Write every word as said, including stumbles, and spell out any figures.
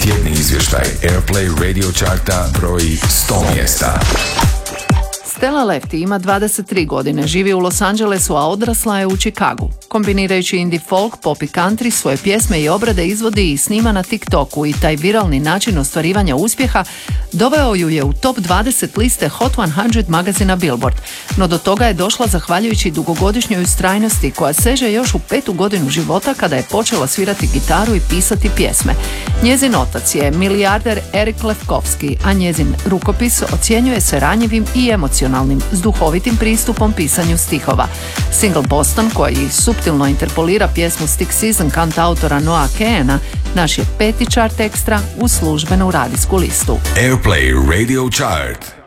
Tjedni izvještaj Airplay Radio Charta broji sto mjesta. Stella Lefty ima dvadeset tri godine, živi u Los Angelesu, a odrasla je u Chicagu. Kombinirajući indie folk, pop i country, svoje pjesme i obrade izvodi i snima na TikToku i taj viralni način ostvarivanja uspjeha doveo ju je u top dvadeset liste Hot sto magazina Billboard, no do toga je došla zahvaljujući dugogodišnjoj ustrajnosti koja seže još u petu godinu života kada je počela svirati gitaru i pisati pjesme. Njezin otac je milijarder Erik Lefkovski, a njezin rukopis ocjenjuje se ranjivim i emocionalnim, s duhovitim pristupom pisanju stihova. Single Boston, koji suptilno interpolira pjesmu Stick Season kantautora Noah Keena, naš je peti chart ekstra u službenu radijsku listu. Airplay Radio Chart.